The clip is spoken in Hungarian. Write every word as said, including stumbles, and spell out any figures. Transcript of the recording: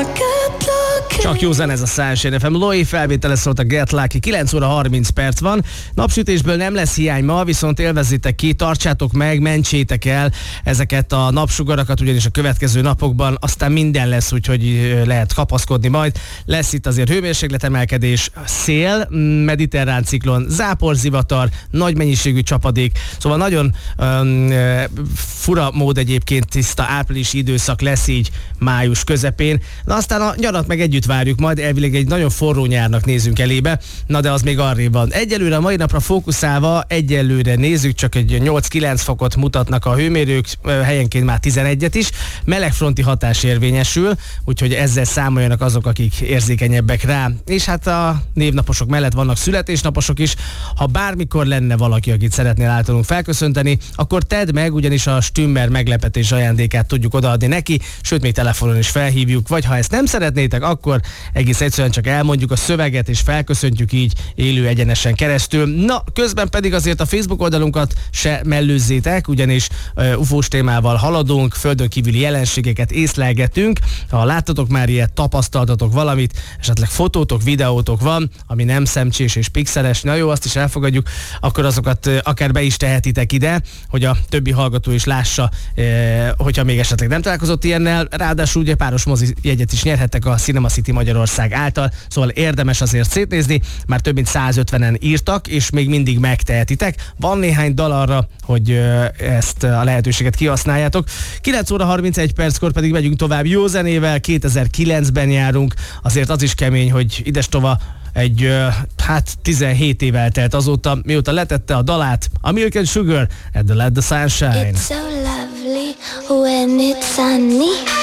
Csak jó zene ez a Sunshine ef em. Loi felvétele szólt a Get Lucky. kilenc óra harminc perc van. Napsütésből nem lesz hiány ma, viszont élvezzétek ki, tartsátok meg, mentsétek el ezeket a napsugarakat, ugyanis a következő napokban aztán minden lesz, úgyhogy lehet kapaszkodni majd. Lesz itt azért hőmérsékletemelkedés, szél, mediterrán ciklon, záporzivatar, nagy mennyiségű csapadék. Szóval nagyon um, fura mód egyébként tiszta áprilisi időszak lesz így május közepén. Na aztán a nyarat meg együtt várjuk, majd elvileg egy nagyon forró nyárnak nézünk elébe, na de az még arrébb van. Egyelőre a mai napra fókuszálva, egyelőre nézzük, csak egy nyolc-kilenc fokot mutatnak a hőmérők, helyenként már tizenegyet is. Melegfronti hatás érvényesül, úgyhogy ezzel számoljanak azok, akik érzékenyebbek rá. És hát a névnaposok mellett vannak születésnaposok is. Ha bármikor lenne valaki, akit szeretnél általunk felköszönteni, akkor tedd meg, ugyanis a Stümmer meglepetés ajándékát tudjuk odaadni neki, sőt még telefonon is felhívjuk, vagy ha ezt nem szeretnétek, akkor egész egyszerűen csak elmondjuk a szöveget, és felköszöntjük így élő egyenesen keresztül. Na, közben pedig azért a Facebook oldalunkat se mellőzzétek, ugyanis uh, ufós témával haladunk, földön kívüli jelenségeket észlelgetünk. Ha láttatok már ilyet, tapasztaltatok valamit, esetleg fotótok, videótok van, ami nem szemcsés és pixeles, na jó, azt is elfogadjuk, akkor azokat uh, akár be is tehetitek ide, hogy a többi hallgató is lássa, uh, hogyha még esetleg nem találkozott ilyennel. Ráadásul ugye páros mozi jegyet is nyerhettek a Cinema City Magyarország által, szóval érdemes azért szétnézni, már több mint százötvenen írtak, és még mindig megtehetitek. Van néhány dal arra, hogy ezt a lehetőséget kihasználjátok. kilenc óra harmincegy perckor pedig megyünk tovább jó zenével, kétezer-kilencben járunk, azért az is kemény, hogy idestova egy, hát tizenhét év eltelt azóta, mióta letette a dalát, a Milk and Sugar, and the Let the Sunshine. It's so lovely when it's sunny.